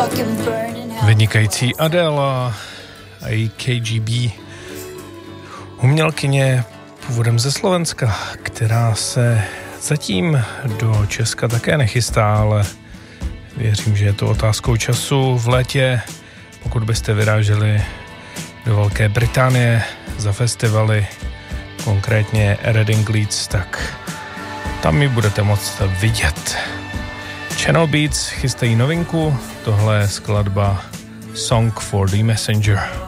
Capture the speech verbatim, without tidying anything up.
Vynikající Adele a K G B, umělkyně původem ze Slovenska, která se zatím do Česka také nechystá, ale věřím, že je to otázkou času. V létě, pokud byste vyráželi do Velké Británie za festivaly, konkrétně Reading Leeds, tak tam ji budete moct vidět. Channel Beats chystají novinku, tohle je skladba Song for the Messenger.